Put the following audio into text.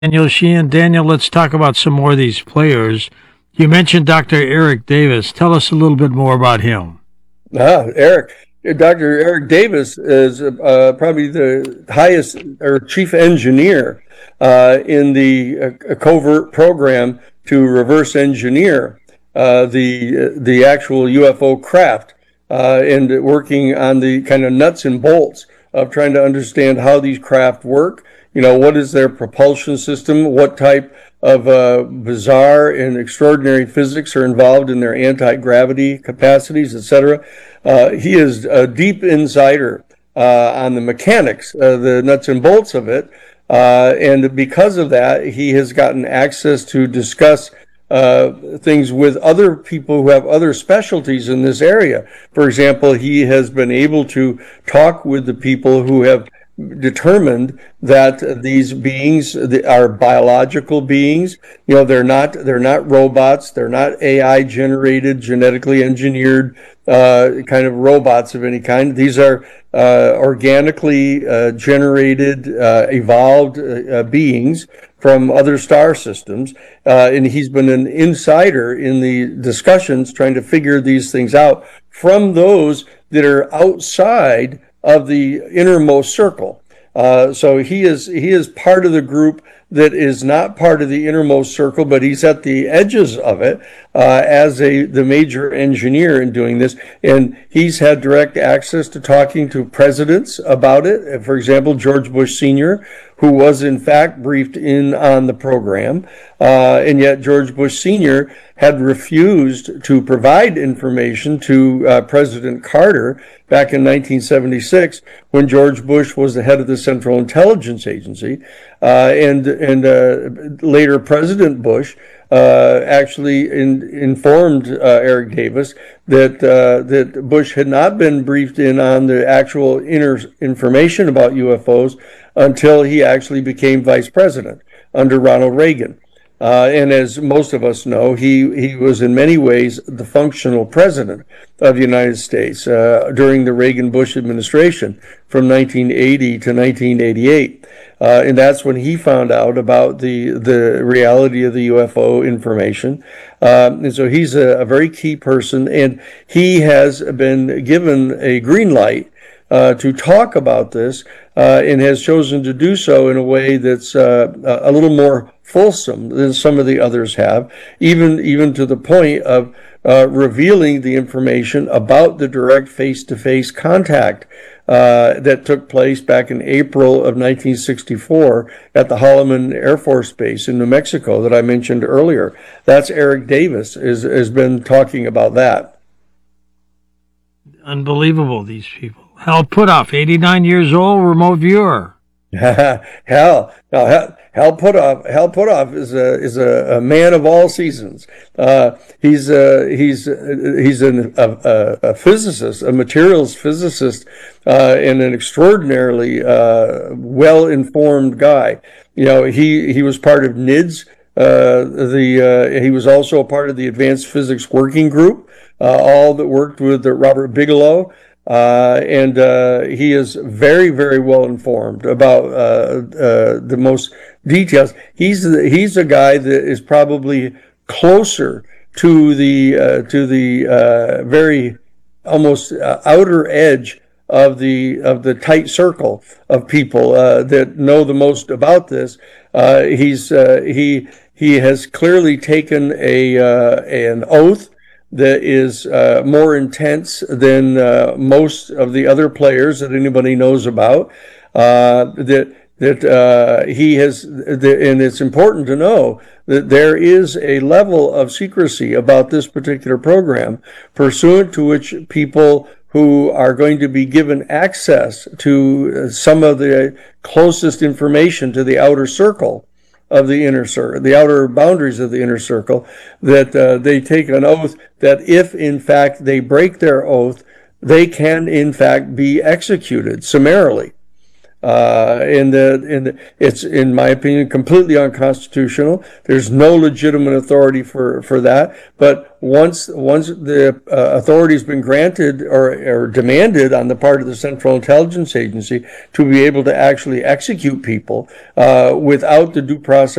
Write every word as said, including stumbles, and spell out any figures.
Daniel Sheehan. Daniel, let's talk about some more of these players. You mentioned Doctor Eric Davis. Tell us a little bit more about him. Ah, Eric. Doctor Eric Davis is uh, probably the highest or chief engineer uh, in the uh, covert program to reverse engineer uh, the the actual U F O craft uh, and working on the kind of nuts and bolts of trying to understand how these craft work. You know, what is their propulsion system? What type of uh, bizarre and extraordinary physics are involved in their anti-gravity capacities, et cetera. Uh, he is a deep insider uh, on the mechanics, uh, the nuts and bolts of it. Uh, and because of that, he has gotten access to discuss uh, things with other people who have other specialties in this area. For example, he has been able to talk with the people who have determined that these beings are biological beings. You know, they're not they're not robots. They're not A I generated, genetically engineered uh, kind of robots of any kind. These are uh, organically uh, generated, uh, evolved uh, beings from other star systems. Uh, and he's been an insider in the discussions trying to figure these things out from those that are outside of the innermost circle. Uh, so he is he is part of the group that is not part of the innermost circle, but he's at the edges of it uh, as a the major engineer in doing this. And he's had direct access to talking to presidents about it. For example, George Bush Senior, who was in fact briefed in on the program, uh, and yet George Bush Senior had refused to provide information to uh, President Carter back in nineteen seventy-six when George Bush was the head of the Central Intelligence Agency, uh, and and uh, later President Bush uh, actually in, informed uh, Eric Davis that uh, that Bush had not been briefed in on the actual inner information about U F Os until he actually became vice president under Ronald Reagan. Uh, and as most of us know, he, he was in many ways the functional president of the United States uh, during the Reagan-Bush administration from nineteen eighty to nineteen eighty-eight. Uh, and that's when he found out about the, the reality of the U F O information. Um, and so he's a, a very key person, and he has been given a green light uh, to talk about this uh, and has chosen to do so in a way that's uh, a little more fulsome than some of the others have, even even to the point of uh, revealing the information about the direct face-to-face contact uh, that took place back in April of nineteen sixty-four at the Holloman Air Force Base in New Mexico that I mentioned earlier. That's Eric Davis is, has been talking about that. Unbelievable, these people. Hal Puthoff, eighty-nine years old, remote viewer. Hal, now, Hal, Hal Puthoff, Hal Puthoff is a is a, a man of all seasons. Uh, he's uh, he's uh, he's an, a, a physicist, a materials physicist, uh, and an extraordinarily uh, well informed guy. You know, he he was part of N I D S. Uh, the uh, he was also a part of the Advanced Physics Working Group, uh, all that worked with uh, Robert Bigelow. Uh, and uh, he is very, very well informed about uh, uh, the most details. He's the, he's a guy that is probably closer to the uh, to the uh, very almost uh, outer edge of the of the tight circle of people uh, that know the most about this. Uh, he's uh, he he has clearly taken a uh, an oath that is uh, more intense than uh, most of the other players that anybody knows about. Uh, that that uh, he has, that, and it's important to know that there is a level of secrecy about this particular program, pursuant to which people who are going to be given access to some of the closest information to the outer circle of the inner circle, the outer boundaries of the inner circle, that uh, they take an oath that if in fact they break their oath, they can in fact be executed summarily. Uh, and the, and the, it's, in my opinion, completely unconstitutional. There's no legitimate authority for, for that. But once, once the uh, authority has been granted or, or demanded on the part of the Central Intelligence Agency to be able to actually execute people, uh, without the due process